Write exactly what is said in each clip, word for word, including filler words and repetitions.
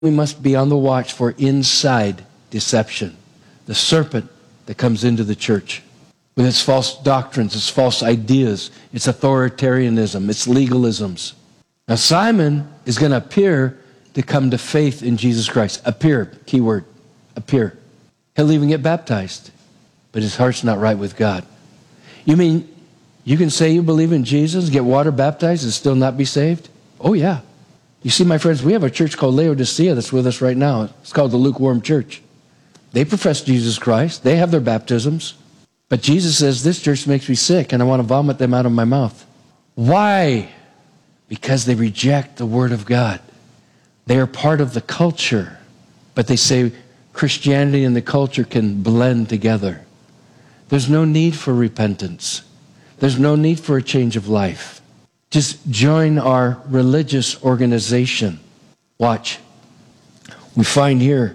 We must be on the watch for inside deception. The serpent that comes into the church with its false doctrines, its false ideas, its authoritarianism, its legalisms. Now Simon is going to appear to come to faith in Jesus Christ. Appear, keyword, appear. He'll even get baptized, but his heart's not right with God. You mean you can say you believe in Jesus, get water baptized, and still not be saved? Oh yeah. You see, my friends, we have a church called Laodicea that's with us right now. It's called the Lukewarm Church. They profess Jesus Christ. They have their baptisms. But Jesus says, this church makes me sick, and I want to vomit them out of my mouth. Why? Because they reject the Word of God. They are part of the culture, but they say Christianity and the culture can blend together. There's no need for repentance. There's no need for a change of life. Just join our religious organization. Watch. We find here,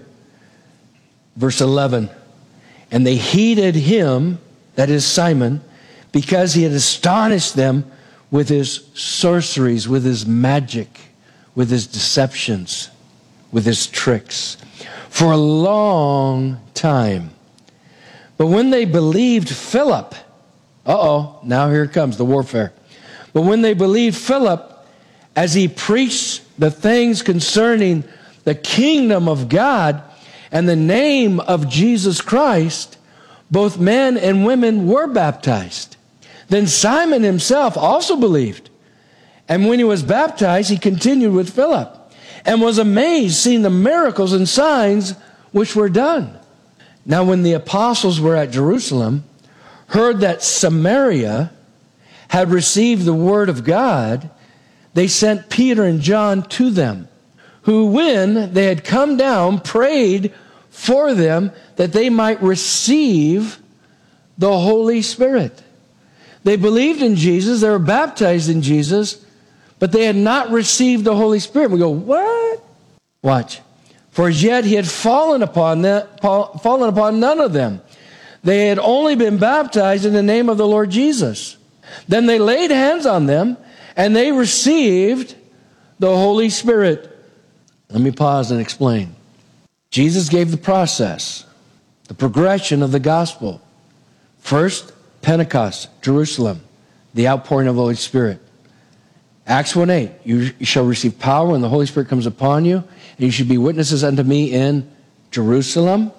verse eleven, and they heeded him, that is Simon, because he had astonished them with his sorceries, with his magic, with his deceptions, with his tricks, for a long time. But when they believed Philip, uh-oh, now here it comes, the warfare. But when they believed Philip, as he preached the things concerning the kingdom of God and the name of Jesus Christ, both men and women were baptized. Then Simon himself also believed. And when he was baptized, he continued with Philip and was amazed seeing the miracles and signs which were done. Now when the apostles were at Jerusalem, heard that Samaria had received the word of God, they sent Peter and John to them, who when they had come down, prayed for them that they might receive the Holy Spirit. They believed in Jesus, they were baptized in Jesus, but they had not received the Holy Spirit. We go, what? Watch. For as yet he had fallen upon them, fallen upon none of them. They had only been baptized in the name of the Lord Jesus. Then they laid hands on them, and they received the Holy Spirit. Let me pause and explain. Jesus gave the process, the progression of the gospel. First, Pentecost, Jerusalem, the outpouring of the Holy Spirit. Acts one eight, you shall receive power when the Holy Spirit comes upon you, and you should be witnesses unto me in Jerusalem,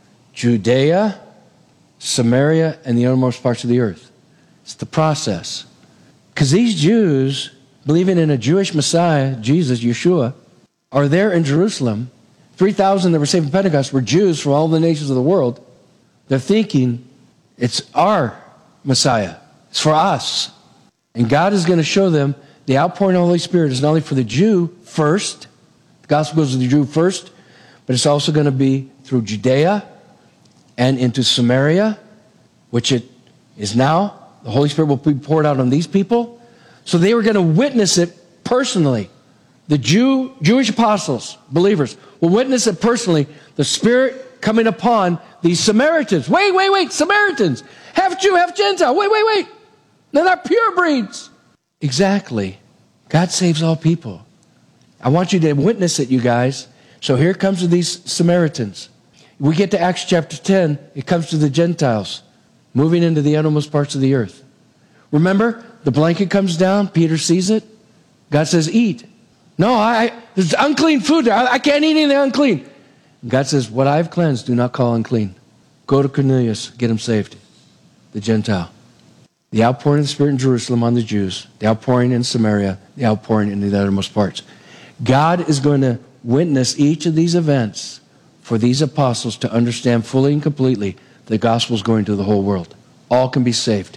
Judea, Samaria, and the uttermost parts of the earth. It's the process. Because these Jews, believing in a Jewish Messiah, Jesus, Yeshua, are there in Jerusalem. three thousand that were saved in Pentecost were Jews from all the nations of the world. They're thinking, it's our Messiah. It's for us. And God is going to show them the outpouring of the Holy Spirit is not only for the Jew first, the gospel goes to the Jew first, but it's also going to be through Judea and into Samaria, which it is now. The Holy Spirit will be poured out on these people. So they were going to witness it personally. The Jew, Jewish apostles, believers, will witness it personally. The Spirit coming upon these Samaritans. Wait, wait, wait, Samaritans. Half Jew, half Gentile. Wait, wait, wait. They're not pure breeds. Exactly. God saves all people. I want you to witness it, you guys. So here comes to these Samaritans. We get to Acts chapter ten. It comes to the Gentiles moving into the uttermost parts of the earth. Remember, the blanket comes down. Peter sees it. God says, eat. No, I, there's unclean food there. I, I can't eat anything unclean. And God says, what I've cleansed, do not call unclean. Go to Cornelius, get him saved. The Gentile. The outpouring of the Spirit in Jerusalem on the Jews. The outpouring in Samaria. The outpouring in the uttermost parts. God is going to witness each of these events for these apostles to understand fully and completely the gospel is going to the whole world. All can be saved.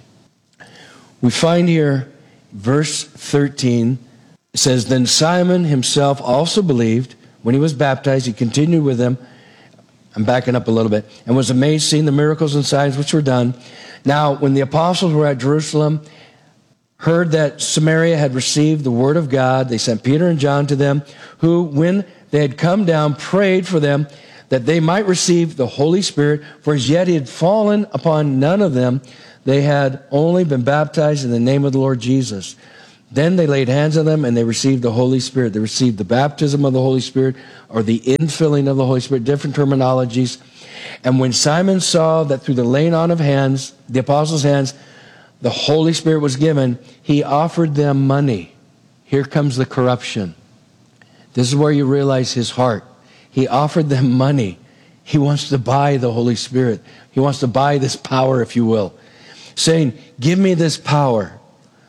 We find here, verse thirteen, it says, then Simon himself also believed. When he was baptized, he continued with them. I'm backing up a little bit. And was amazed seeing the miracles and signs which were done. Now, when the apostles were at Jerusalem, heard that Samaria had received the word of God, they sent Peter and John to them, who, when they had come down, prayed for them that they might receive the Holy Spirit, for as yet he had fallen upon none of them. They had only been baptized in the name of the Lord Jesus. Then they laid hands on them and they received the Holy Spirit. They received the baptism of the Holy Spirit, or the infilling of the Holy Spirit, different terminologies. And when Simon saw that through the laying on of hands, the apostles' hands, the Holy Spirit was given, he offered them money. Here comes the corruption. This is where you realize his heart. He offered them money. He wants to buy the Holy Spirit. He wants to buy this power, if you will, saying, give me this power.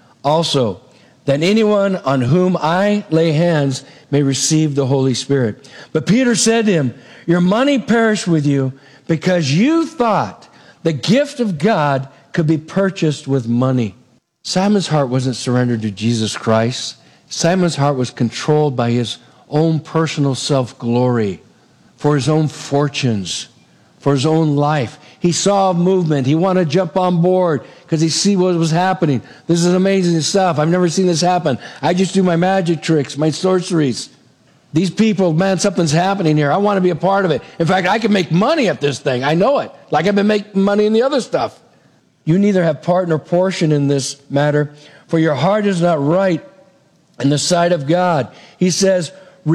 Also, that anyone on whom I lay hands may receive the Holy Spirit. But Peter said to him, your money perish with you, because you thought the gift of God could be purchased with money. Simon's heart wasn't surrendered to Jesus Christ. Simon's heart was controlled by his own personal self-glory, for his own fortunes, for his own life. He saw a movement. He wanted to jump on board because he see what was happening. This is amazing stuff. I've never seen this happen. I just do my magic tricks, my sorceries. These people, man, something's happening here. I want to be a part of it. In fact, I can make money at this thing. I know it. Like I've been making money in the other stuff. You neither have part nor portion in this matter, for your heart is not right in the sight of God. He says,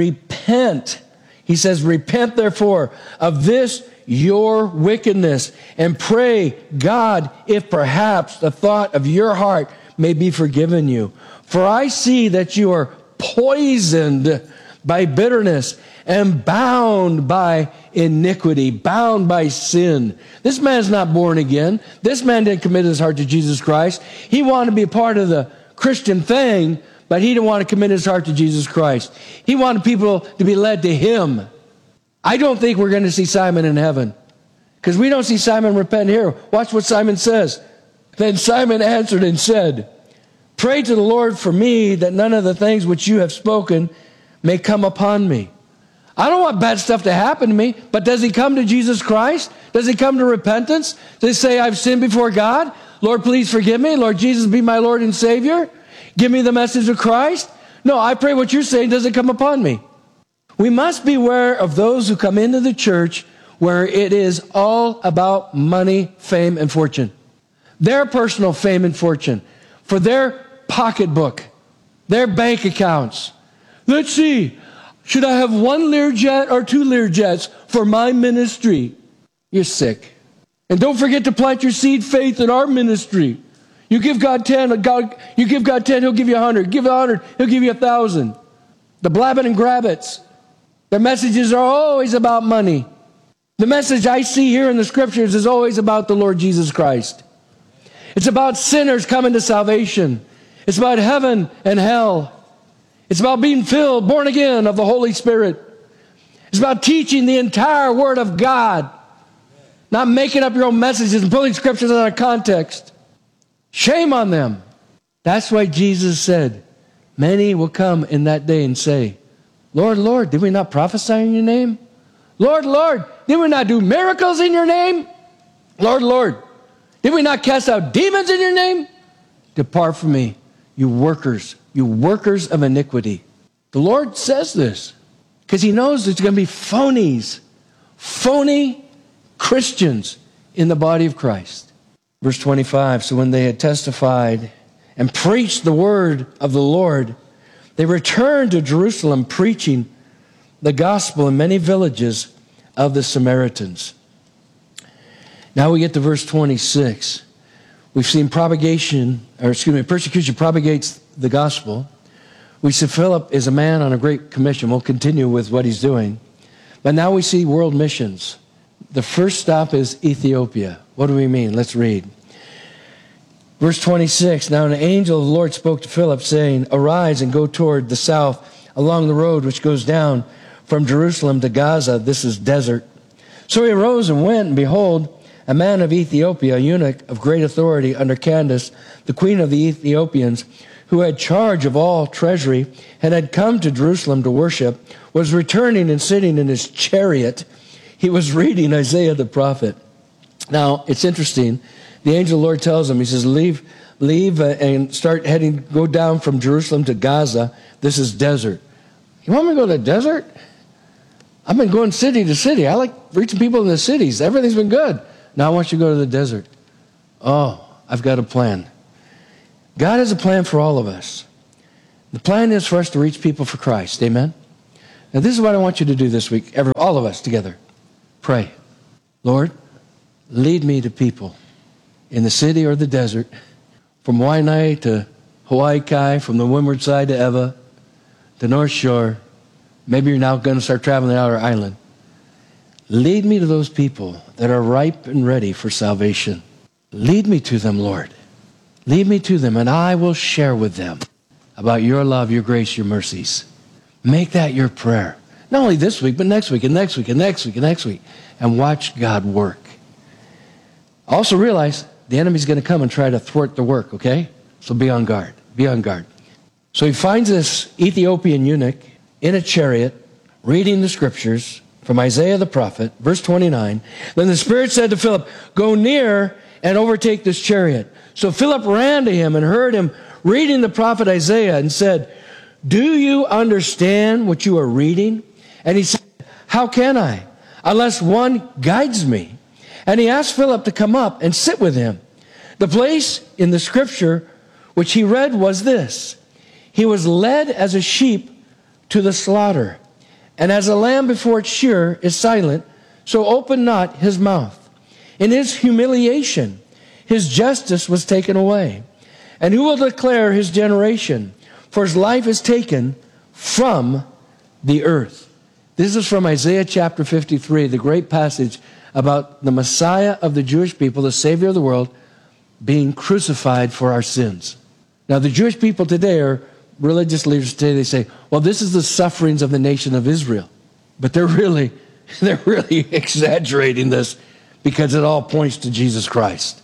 repent. He says, repent therefore of this your wickedness, and pray God if perhaps the thought of your heart may be forgiven you. For I see that you are poisoned by bitterness and bound by iniquity, bound by sin. This man's not born again. This man didn't commit his heart to Jesus Christ. He wanted to be a part of the Christian thing, but he didn't want to commit his heart to Jesus Christ. He wanted people to be led to him. I don't think we're going to see Simon in heaven, because we don't see Simon repent here. Watch what Simon says. Then Simon answered and said, pray to the Lord for me that none of the things which you have spoken may come upon me. I don't want bad stuff to happen to me, but does he come to Jesus Christ? Does he come to repentance? Does he say, I've sinned before God? Lord, please forgive me. Lord Jesus, be my Lord and Savior. Give me the message of Christ. No, I pray what you're saying doesn't come upon me. We must beware of those who come into the church where it is all about money, fame, and fortune. Their personal fame and fortune. For their pocketbook, their bank accounts. Let's see, should I have one Learjet or two Learjets for my ministry? You're sick. And don't forget to plant your seed faith in our ministry. You give God ten, God, you give God ten, he'll give you a hundred. Give a hundred, he'll give you a thousand. The blabbing and grabbits. Their messages are always about money. The message I see here in the scriptures is always about the Lord Jesus Christ. It's about sinners coming to salvation. It's about heaven and hell. It's about being filled, born again of the Holy Spirit. It's about teaching the entire Word of God, not making up your own messages and pulling scriptures out of context. Shame on them. That's why Jesus said, many will come in that day and say, Lord, Lord, did we not prophesy in your name? Lord, Lord, did we not do miracles in your name? Lord, Lord, did we not cast out demons in your name? Depart from me, you workers, you workers of iniquity. The Lord says this because he knows there's going to be phonies, phony Christians in the body of Christ. Verse twenty-five, so when they had testified and preached the word of the Lord, they returned to Jerusalem preaching the gospel in many villages of the Samaritans. Now we get to verse twenty-six. We've seen propagation, or excuse me, persecution propagates the gospel. We see Philip is a man on a great commission. We'll continue with what he's doing. But now we see world missions. The first stop is Ethiopia. What do we mean? Let's read. Verse twenty-six, now an angel of the Lord spoke to Philip, saying, arise and go toward the south along the road which goes down from Jerusalem to Gaza. This is desert. So he arose and went, and behold, a man of Ethiopia, a eunuch of great authority under Candace, the queen of the Ethiopians, who had charge of all treasury and had come to Jerusalem to worship, was returning and sitting in his chariot. He was reading Isaiah the prophet. Now, it's interesting. The angel of the Lord tells him, he says, leave, leave uh, and start heading, go down from Jerusalem to Gaza. This is desert. You want me to go to the desert? I've been going city to city. I like reaching people in the cities. Everything's been good. Now I want you to go to the desert. Oh, I've got a plan. God has a plan for all of us. The plan is for us to reach people for Christ. Amen? Now, this is what I want you to do this week, every, all of us together. Pray. Lord, lead me to people in the city or the desert, from Waianae to Hawaii Kai, from the windward side to Ewa, the North Shore. Maybe you're now going to start traveling out our island. Lead me to those people that are ripe and ready for salvation. Lead me to them, Lord. Lead me to them, and I will share with them about your love, your grace, your mercies. Make that your prayer. Not only this week, but next week, and next week, and next week, and next week. And watch God work. Also realize the enemy's going to come and try to thwart the work, okay? So be on guard. Be on guard. So he finds this Ethiopian eunuch in a chariot, reading the scriptures from Isaiah the prophet, verse twenty-nine. Then the Spirit said to Philip, go near and overtake this chariot. So Philip ran to him and heard him reading the prophet Isaiah and said, do you understand what you are reading? And he said, how can I, unless one guides me? And he asked Philip to come up and sit with him. The place in the scripture which he read was this: he was led as a sheep to the slaughter, and as a lamb before its shearer is silent, so opened not his mouth. In his humiliation, his justice was taken away. And who will declare his generation? For his life is taken from the earth. This is from Isaiah chapter fifty-three, the great passage about the Messiah of the Jewish people, the Savior of the world, being crucified for our sins. Now, the Jewish people today, are religious leaders today, they say, well, this is the sufferings of the nation of Israel. But they're really, they're really exaggerating this, because it all points to Jesus Christ.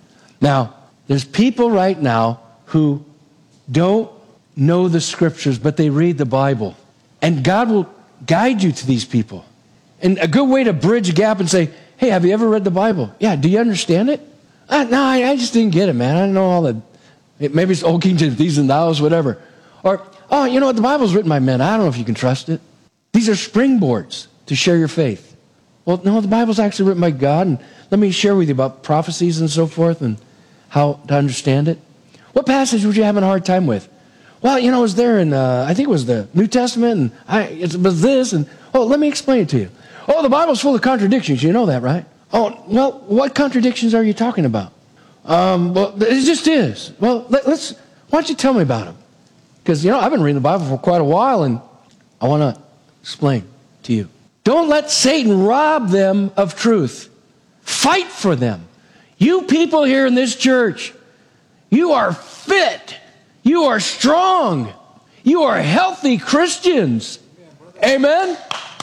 Now, there's people right now who don't know the scriptures, but they read the Bible. And God will guide you to these people. And a good way to bridge a gap and say, hey, have you ever read the Bible? Yeah, do you understand it? Uh, no, I, I just didn't get it, man. I don't know all the, it, maybe it's old King James, these and thous, whatever. Or, oh, you know what, the Bible's written by men. I don't know if you can trust it. These are springboards to share your faith. Well, no, the Bible's actually written by God, and let me share with you about prophecies and so forth and how to understand it. What passage would you have a hard time with? Well, you know, it was there in, uh, I think it was the New Testament, and I, it was this, and, oh, let me explain it to you. Oh, the Bible's full of contradictions. You know that, right? Oh, well, what contradictions are you talking about? Um, well, it just is. Well, let, let's, why don't you tell me about them? Because, you know, I've been reading the Bible for quite a while, and I want to explain to you. Don't let Satan rob them of truth. Fight for them. You people here in this church, you are fit. You are strong. You are healthy Christians. Amen?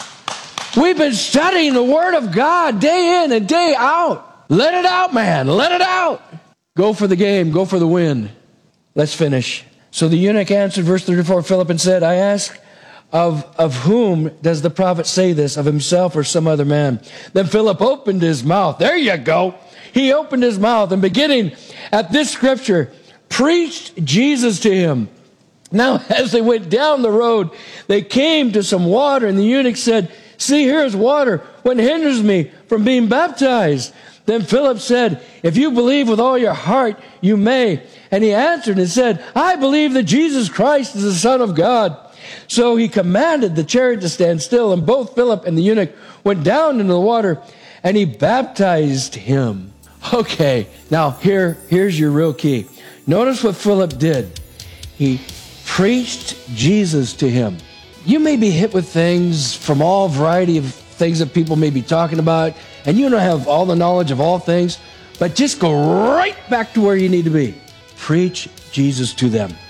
We've been studying the Word of God day in and day out. Let it out, man. Let it out. Go for the game. Go for the win. Let's finish. So the eunuch answered, verse thirty-four, Philip, and said, I ask, of, of whom does the prophet say this, of himself or some other man? Then Philip opened his mouth. There you go. He opened his mouth, and beginning at this scripture, preached Jesus to him. Now, as they went down the road, they came to some water, and the eunuch said, see, here is water. What hinders me from being baptized? Then Philip said, if you believe with all your heart, you may. And he answered and said, I believe that Jesus Christ is the Son of God. So he commanded the chariot to stand still, and both Philip and the eunuch went down into the water, and he baptized him. Okay, now here, here's your real key. Notice what Philip did. He preached Jesus to him. You may be hit with things from all variety of things that people may be talking about, and you don't have all the knowledge of all things, but just go right back to where you need to be. Preach Jesus to them.